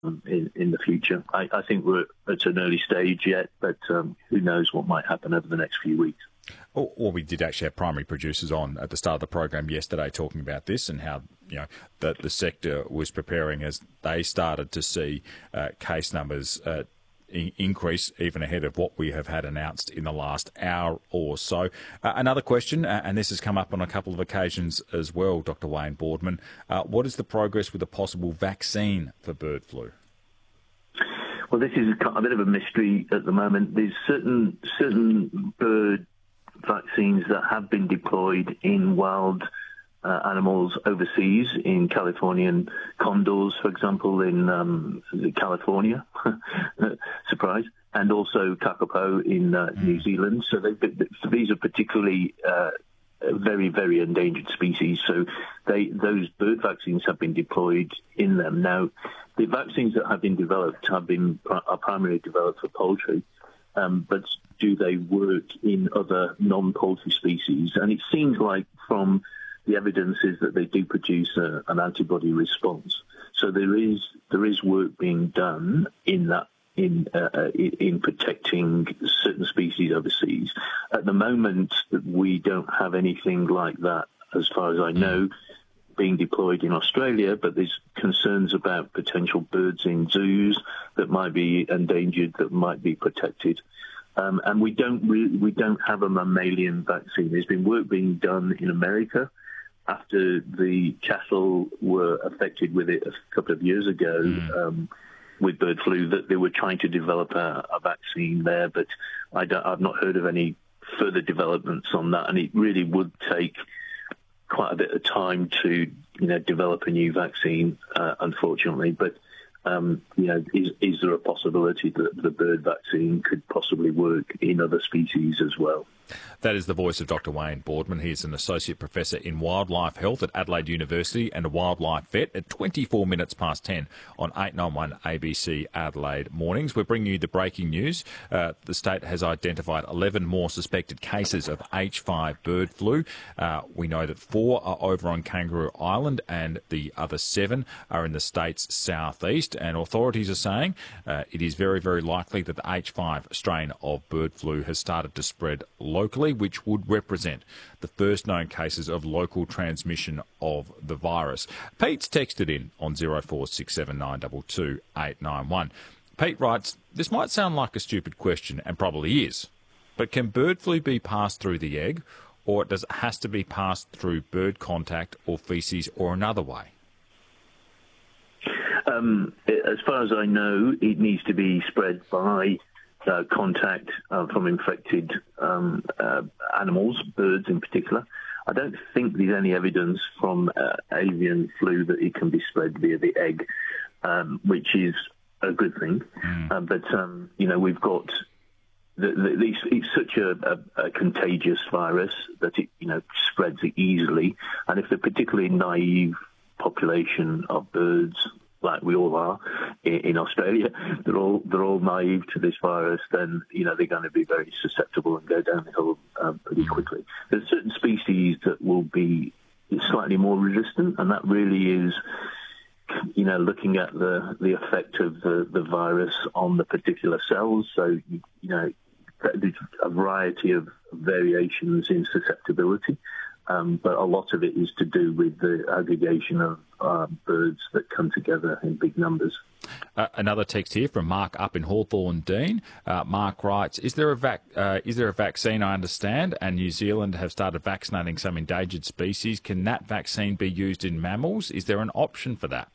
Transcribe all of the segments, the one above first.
in the future. I think we're at an early stage yet, but who knows what might happen over the next few weeks. Well, we did actually have primary producers on at the start of the program yesterday talking about this and how that the sector was preparing as they started to see case numbers increase even ahead of what we have had announced in the last hour or so. Another question, and this has come up on a couple of occasions as well, Dr. Wayne Boardman. What is the progress with a possible vaccine for bird flu? Well, this is a bit of a mystery at the moment. There's certain bird vaccines that have been deployed in wild animals overseas, in Californian condors, for example, in California, surprise, and also kakapo in New Zealand. So these are particularly very, very endangered species. So those bird vaccines have been deployed in them. Now, the vaccines that have been developed are primarily developed for poultry, but do they work in other non-poultry species? And it seems like from the evidence is that they do produce an antibody response. So there is work being done in that in protecting certain species overseas. At the moment, we don't have anything like that, as far as I know, being deployed in Australia. But there's concerns about potential birds in zoos that might be endangered, that might be protected. And we don't have a mammalian vaccine. There's been work being done in America after the cattle were affected with it a couple of years ago with bird flu, that they were trying to develop a vaccine there, but I've not heard of any further developments on that, and it really would take quite a bit of time to develop a new vaccine, unfortunately. But is there a possibility that the bird vaccine could possibly work in other species as well? That is the voice of Dr. Wayne Boardman. He is an Associate Professor in Wildlife Health at Adelaide University and a wildlife vet at 24 minutes past 10 on 891 ABC Adelaide Mornings. We're bringing you the breaking news. The state has identified 11 more suspected cases of H5 bird flu. We know that 4 are over on Kangaroo Island and the other 7 are in the state's southeast. And authorities are saying it is very, very likely that the H5 strain of bird flu has started to spread locally, which would represent the first known cases of local transmission of the virus. Pete's texted in on 0467922891. Pete writes, "This might sound like a stupid question, and probably is, but can bird flu be passed through the egg, or does it has to be passed through bird contact or feces or another way?" As far as I know, it needs to be spread by contact from infected animals, birds in particular. I don't think there's any evidence from avian flu that it can be spread via the egg, which is a good thing. But we've got it's such a contagious virus that it spreads easily, and if they're particularly naive population of birds, like we all are in Australia, they're all naive to this virus, then they're going to be very susceptible and go downhill pretty quickly. There's certain species that will be slightly more resistant, and that really is looking at the effect of the virus on the particular cells. So there's a variety of variations in susceptibility. But a lot of it is to do with the aggregation of birds that come together in big numbers. Another text here from Mark up in Hawthorne Dean. Mark writes, is there a vaccine, I understand, and New Zealand have started vaccinating some endangered species. Can that vaccine be used in mammals? Is there an option for that?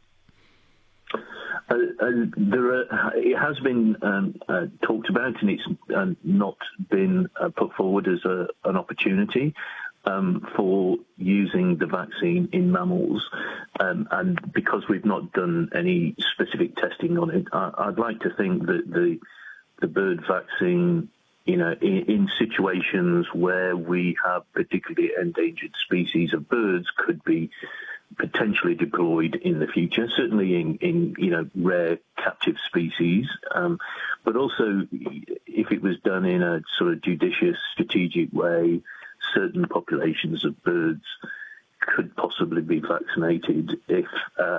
It has been talked about, and it's not been put forward as an opportunity for using the vaccine in mammals. And because we've not done any specific testing on it, I'd like to think that the bird vaccine, in situations where we have particularly endangered species of birds, could be potentially deployed in the future, certainly in rare captive species, but also if it was done in a sort of judicious, strategic way, certain populations of birds could possibly be vaccinated if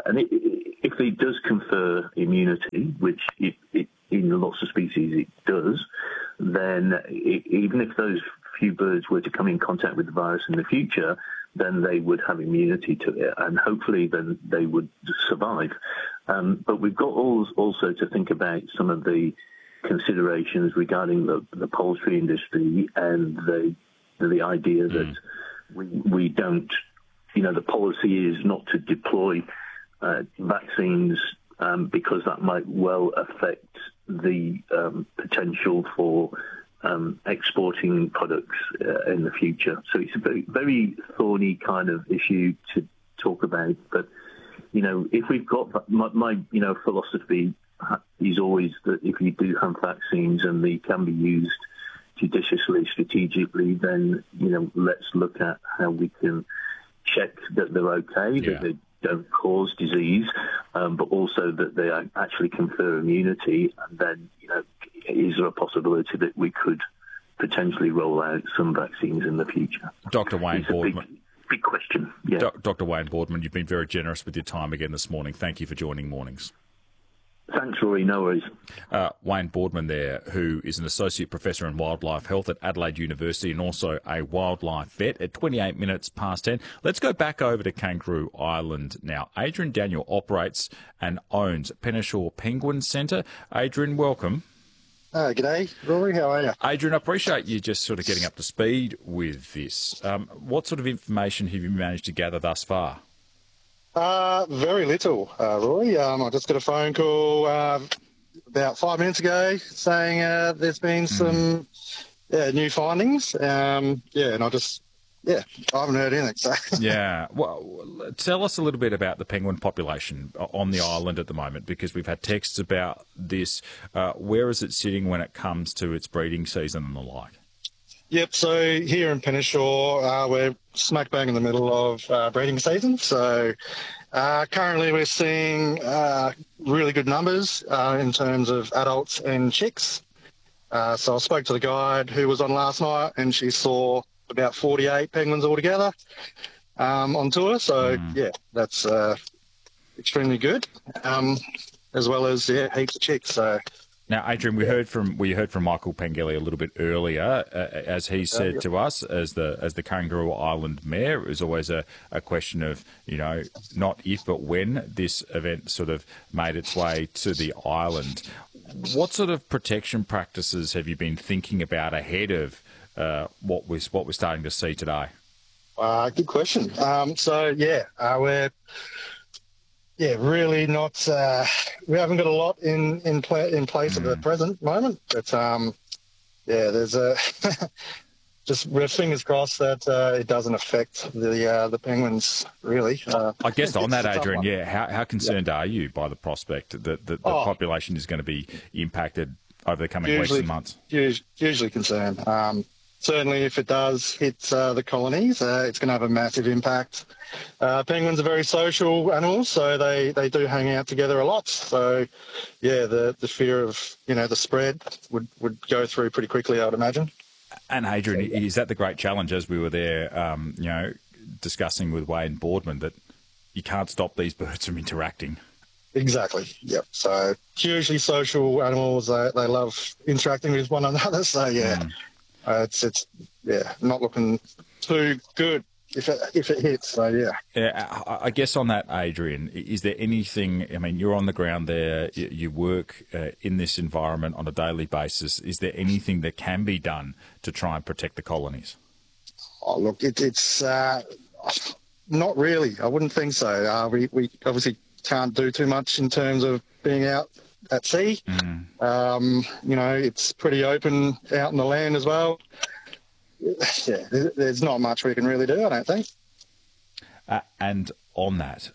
it does confer immunity, which in lots of species it does, then even if those few birds were to come in contact with the virus in the future, then they would have immunity to it, and hopefully then they would survive. But we've got also to think about some of the considerations regarding the poultry industry and the idea that we don't, the policy is not to deploy vaccines because that might well affect the potential for exporting products in the future. So it's a very, very thorny kind of issue to talk about. But, if we've got my philosophy is always that if you do have vaccines and they can be used judiciously, strategically, then, let's look at how we can check that they're okay, that they don't cause disease, but also that they actually confer immunity. And then, is there a possibility that we could potentially roll out some vaccines in the future? Dr. Wayne Boardman. Big question. Yeah. Dr. Wayne Boardman, you've been very generous with your time again this morning. Thank you for joining Mornings. Thanks, Rory. No worries. Wayne Boardman there, who is an Associate Professor in Wildlife Health at Adelaide University and also a wildlife vet at 28 minutes past 10. Let's go back over to Kangaroo Island now. Adrian Daniel operates and owns Penneshaw Penguin Centre. Adrian, welcome. G'day, Rory. How are you? Adrian, I appreciate you just sort of getting up to speed with this. What sort of information have you managed to gather thus far? Very little, Rory. I just got a phone call about 5 minutes ago saying there's been some new findings. And I haven't heard anything. So. Yeah. Well, tell us a little bit about the penguin population on the island at the moment, because we've had texts about this. Where is it sitting when it comes to its breeding season and the like? Yep, so here in Penneshaw, we're smack bang in the middle of breeding season. So currently we're seeing really good numbers in terms of adults and chicks. So I spoke to the guide who was on last night, and she saw about 48 penguins altogether on tour. So, that's extremely good, as well as heaps of chicks. So. Now, Adrian, we heard from Michael Pengelly a little bit earlier, as he said to us, as the Kangaroo Island mayor. It was always a question of, not if but when this event sort of made its way to the island. What sort of protection practices have you been thinking about ahead of what we're starting to see today? Good question. We're really not. We haven't got a lot in place at the present moment, but there's just we're fingers crossed that it doesn't affect the penguins really. I guess on that, Adrian, how concerned are you by the prospect that the population is going to be impacted over the coming weeks and months? Hugely concerned. Certainly, if it does hit the colonies, it's going to have a massive impact. Penguins are very social animals, so they do hang out together a lot. So, the fear of the spread would go through pretty quickly, I would imagine. And Adrian, is that the great challenge as we were there, discussing with Wayne Boardman, that you can't stop these birds from interacting? Exactly. Yep. So hugely social animals. They love interacting with one another. So it's not looking too good if it hits. So yeah. I guess on that, Adrian, is there anything? I mean, you're on the ground there. You work in this environment on a daily basis. Is there anything that can be done to try and protect the colonies? Oh, look, it's not really. I wouldn't think so. We obviously can't do too much in terms of being out at sea. It's pretty open out in the land as well. There's not much we can really do, I don't think. And on that,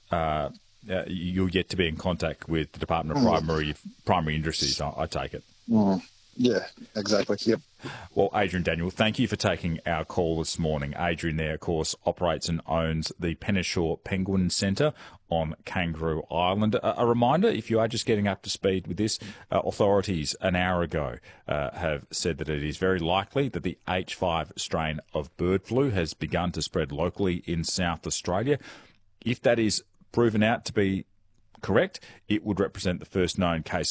you're yet to be in contact with the Department of Primary Industries, I take it. Yeah, exactly. Yep. Well, Adrian Daniel, thank you for taking our call this morning. Adrian there, of course, operates and owns the Penneshaw Penguin Centre on Kangaroo Island. A reminder, if you are just getting up to speed with this, authorities an hour ago have said that it is very likely that the H5 strain of bird flu has begun to spread locally in South Australia. If that is proven out to be correct, it would represent the first known case